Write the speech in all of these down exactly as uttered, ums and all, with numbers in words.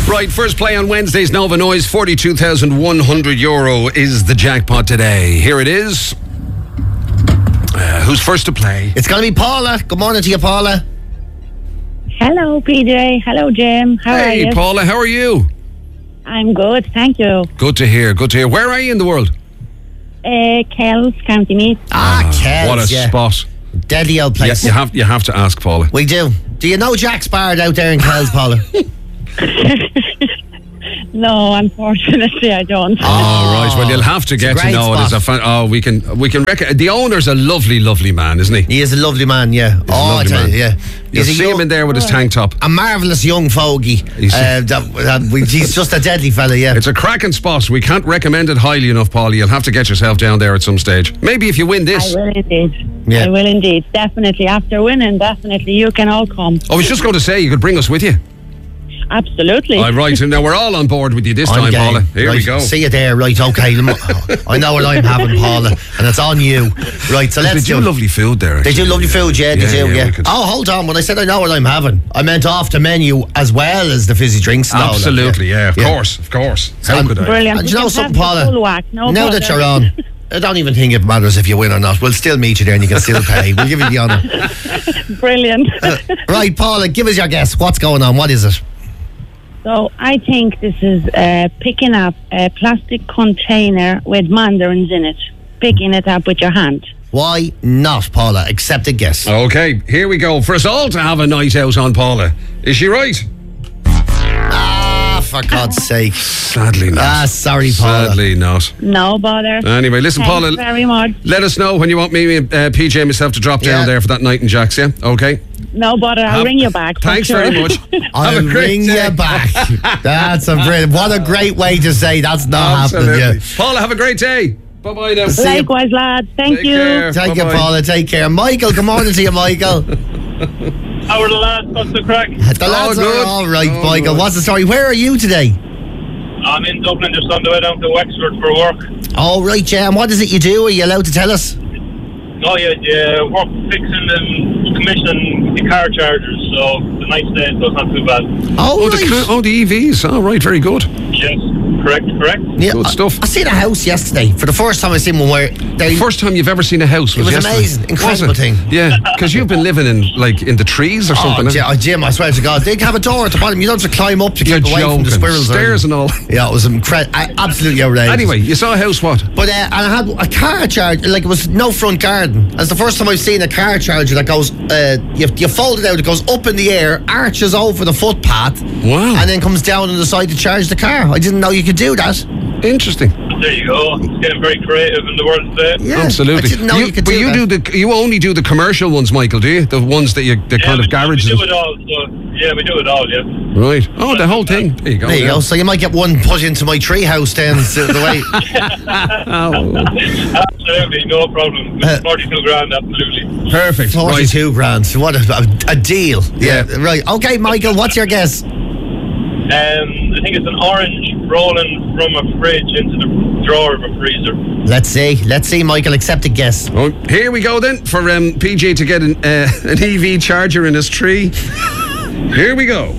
Right, first play on Wednesday's Nova Noise. forty-two thousand one hundred euro is the jackpot today. Here it is. Uh, who's first to play? It's going to be Paula. Good morning to you, Paula. Hello, P J. Hello, Jim. How are Hey, you? Paula, how are you? I'm good, thank you. Good to hear, good to hear. Where are you in the world? Uh, Kells, County Meath. Ah, Kells, What a yeah. spot. Deadly old Yeah, place. you have you have to ask Paula. We do. Do you know Jack's Bard out there in Kells, Paula? No, unfortunately, I don't. Oh, right. Well, you'll have to It's a get to great know it. spot. As a fan. Oh, we can we can rec- The owner's a lovely, lovely man, isn't he? He is a lovely man, yeah. He's a oh, I lovely tell man. you, yeah. You'll He's a see young- him in there with his tank top. A marvellous young fogey. He's- Uh, that, that, we, he's just a deadly fella, yeah. It's a cracking spot. We can't recommend it highly enough, Paula. You'll have to get yourself down there at some stage. Maybe if you win this. I will indeed. Yeah. I will indeed. Definitely. After winning, definitely, you can all come. I was just going to say, you could bring us with you. Absolutely. All right, and now we're all on board with you this I'm time, game. Paula. Here right, we go. See you there, right, okay. I know what I'm having, Paula, and it's on you. Right, so let's They do do it. lovely food there. They do actually. lovely food, yeah, they Yeah, do, yeah, yeah. we could- Oh, hold on. When I said I know what I'm having, I meant off the menu as well as the fizzy drinks. and all that, Absolutely, yeah, of Yeah. course, of course. How Um, could I? Brilliant. And We you know can something, have the Paula? full whack, no now bother. that you're on, I don't even think it matters if you win or not. We'll still meet you there and you can still pay. We'll give you the honour. Brilliant. Right, Paula, give us your guess. What's going on? What is it? So I think this is uh, picking up a plastic container with mandarins in it. Picking it up with your hand. Why not, Paula? Accept a guess. Okay, here we go. For us all to have a night out on Paula. Is she right? Ah, for God's sake. Sadly not. Ah, sorry, Paula. Sadly not. No bother. Anyway, listen, Thanks Paula. very much. Let us know when you want me, uh, P J, and myself to drop down Yeah. there for that night in Jack's, yeah? Okay? No bother. I'll Have- ring you back. for Thanks sure. very much. I'll Have a great ring day. you back. That's a brilliant. What a great way to say that's not Absolutely. happening. Yeah. Paula, have a great day. Bye-bye now. See you. Likewise, lads. Thank Take you. care. Take Bye-bye. care, Paula. Take care. Michael, good morning to you, Michael. How are the lads? What's the crack? The lads are good. all right, Oh, Michael. good. What's the story? Where are you today? I'm in Dublin, just on the way down to Wexford for work. Oh, right, yeah. And what is it you do? Are you allowed to tell us? Oh yeah, yeah, work fixing and commissioning the car chargers, so the nice day, so it's not too bad. Oh, Oh, right. the, ca- oh, the E Vs. All right, very good. Yes, correct, correct. Yeah, Good I- stuff. I, seen a house yesterday. For the first time I seen one where they... First time you've ever seen a house was It was yesterday. amazing. Incredible Was it? thing. Yeah, because you've been living in, like, in the trees or Oh, something. Jim, oh, Jim, I swear to God. They have a door at the bottom. You don't have to climb up to You're keep away joking. from the squirrels. or Stairs and anything. all. Yeah, it was incredible. Absolutely outrageous. Anyway, you saw a house, what? But uh, and I had a car charger, like it was no front garden. That's the first time I've seen a car charger that goes, uh, you, you fold it out, it goes up in the air, arches over the footpath, Wow. and then comes down on the side to charge the car. I didn't know you could do that. Interesting. There you go. It's getting very creative in the world today. Yeah, Absolutely. I didn't know you, could but do you that. do the you only do the commercial ones, Michael, do you? The ones that you the Yeah, kind we, of garages. We do it all, so yeah, we do it all, yeah. Right. Oh, the whole thing. There you go. There you yeah. go. So you might get one put into my tree house then. So the way. Oh, Absolutely, no problem. Uh, forty-two grand, absolutely. perfect. Right. Forty-two grand. What a, a, a deal. Yeah. Right. Okay, Michael. What's your guess? Um, I think it's an orange rolling from a fridge into the drawer of a freezer. Let's see. Let's see, Michael. Accept a guess. Oh, here we go then for um, P J to get an, uh, an E V charger in his tree. Here we go.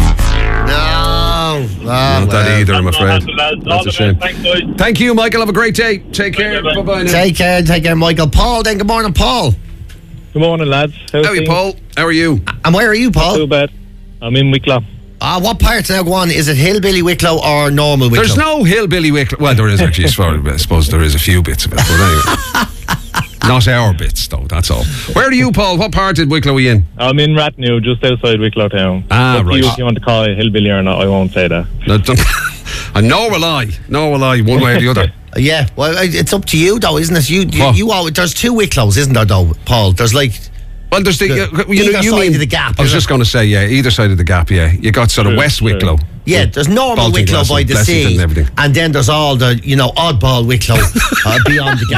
No. Oh, Not that either, I'm That's afraid. not happened, lads. All That's the a shame. best. Thanks, guys. Thank you, Michael. Have a great day. Take care. Bye-bye. Bye bye now. Take care. Take care, Michael. Paul. Then good morning, Paul. Good morning, lads. How's How are you, things? Paul? How are you? And where are you, Not too Paul? bad. I'm in Wicklow. Ah, what part now? Go on. Is it Hillbilly Wicklow or normal Wicklow? There's no hillbilly Wicklow. Well, there is actually. I suppose there is a few bits of it, but anyway. Not our bits, though. That's all. Where are you, Paul? What part of Wicklow are you in? I'm in Ratnew, just outside Wicklow town. Ah, Up to right. you if you want to call it hillbilly or not, I won't say that. No, don't- and nor will I. Nor will I, one way or the other. Yeah. Well, it's up to you, though, isn't it? You, you, What? you always, there's two Wicklows, isn't there, though, Paul? There's like. Well, there's the, The- uh, you, either know, you side mean of the gap, I was is just it? going to say, yeah, either side of the gap. Yeah, you got sort of True, West true. Wicklow. Yeah, there's normal Bolton Wicklow Glass by and the Blessington sea, and everything. and then there's all the, you know, oddball Wicklow uh, beyond the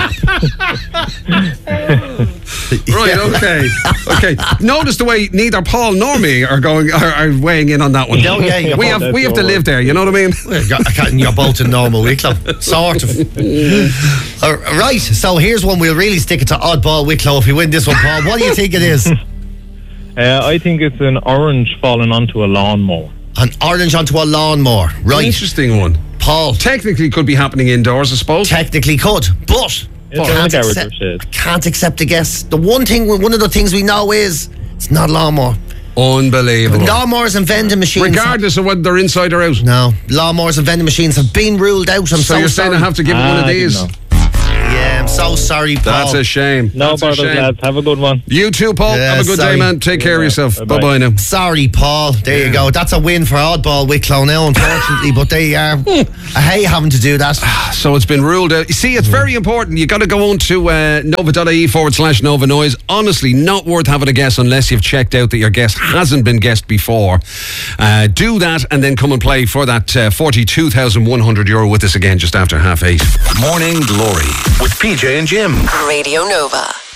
gap. Right, okay. Okay. Notice the way neither Paul nor me are going are, are weighing in on that one. No, yeah, you we got have we have to that. live there, you know what I mean? Well, you're, you're both in normal Wicklow, sort of. Uh, right, so here's one we'll really stick it to oddball Wicklow if we win this one, Paul. What do you think it is? Uh, I think it's an orange falling onto a lawnmower. An orange onto a lawnmower. Right. Interesting one. Paul. Technically could be happening indoors, I suppose. Technically could, but It's can't, in the garage accept, or shit. can't accept a guess. The one thing, one of the things we know is it's not a lawnmower. Unbelievable. Lawnmowers and vending machines. Regardless of whether they're inside or out. No, lawnmowers and vending machines have been ruled out. I'm So, so you're sorry. saying I have to give it one Ah, of I didn't these? know. Yeah, I'm so sorry, Paul. That's a shame. No That's a bothers, shame. lads. Have a good one. You too, Paul. Yeah, have a good sorry. day, man. Take care of yourself. Bye-bye. Bye-bye now. Sorry, Paul. There you go. That's a win for Oddball Wicklow now, unfortunately. But they are. I hate having to do that. So it's been ruled out. You see, it's very important. You got to go on to uh, nova.ie forward slash Nova Noise. Honestly, not worth having a guess unless you've checked out that your guess hasn't been guessed before. Uh, do that and then come and play for that uh, forty-two thousand one hundred euro with us again just after half eight. Morning Glory with P J and Jim. Radio Nova.